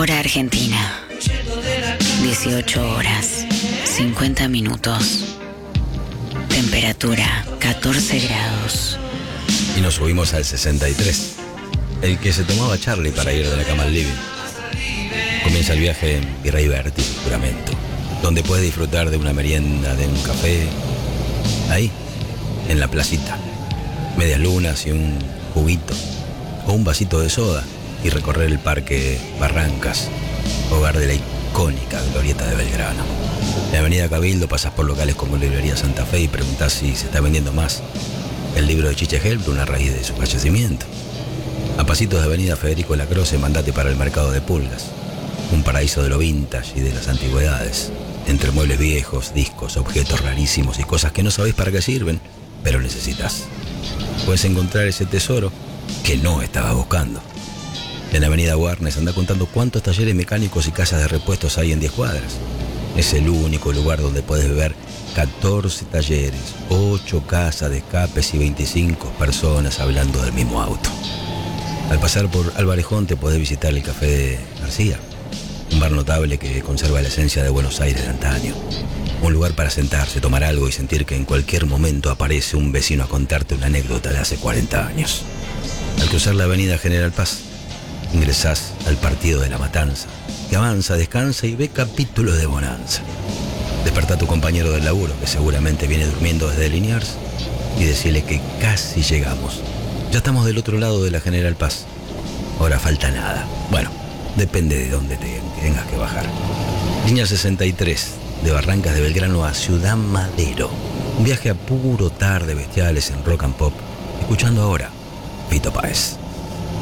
Hora Argentina. 18 horas, 50 minutos. Temperatura 14 grados. Y nos subimos al 63. El que se tomaba Charlie para ir de la cama al living. Comienza el viaje en Virrey Berti, Juramento, donde puedes disfrutar de una merienda, de un café. Ahí, en la placita. Medias lunas y un juguito. O un vasito de soda. Y recorrer el parque Barrancas, hogar de la icónica glorieta de Belgrano. En la avenida Cabildo pasás por locales como Librería Santa Fe y preguntás si se está vendiendo más el libro de Chiche Helbrun a raíz de su fallecimiento. A pasitos de avenida Federico Lacroze mandate para el mercado de Pulgas, un paraíso de lo vintage y de las antigüedades, entre muebles viejos, discos, objetos rarísimos y cosas que no sabés para qué sirven, pero necesitas. Puedes encontrar ese tesoro que no estabas buscando. En Avenida Warnes anda contando cuántos talleres mecánicos y casas de repuestos hay en 10 cuadras. Es el único lugar donde puedes ver 14 talleres, 8 casas de escapes y 25 personas hablando del mismo auto. Al pasar por Alvarejón te podés visitar el Café de García, un bar notable que conserva la esencia de Buenos Aires de antaño. Un lugar para sentarse, tomar algo y sentir que en cualquier momento aparece un vecino a contarte una anécdota de hace 40 años. Al cruzar la Avenida General Paz, ingresás al partido de La Matanza, que avanza, descansa y ve capítulos de bonanza. Despertá a tu compañero del laburo, que seguramente viene durmiendo desde Liniers, y decirle que casi llegamos. Ya estamos del otro lado de la General Paz. Ahora falta nada. Bueno, depende de dónde tengas que bajar. Línea 63, de Barrancas de Belgrano a Ciudad Madero. Un viaje a puro tarde bestiales en rock and pop, escuchando ahora Fito Páez.